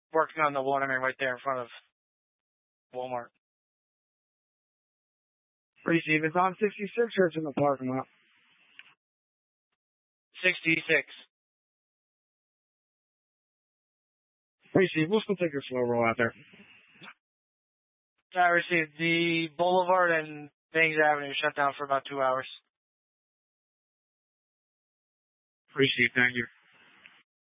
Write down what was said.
working on the water main right there in front of Walmart. Receive. It's on 66 or it's in the parking lot? 66. Receive. We'll still take your slow roll out there. I received the Boulevard and Bangs Avenue shut down for about 2 hours. Receive. Thank you.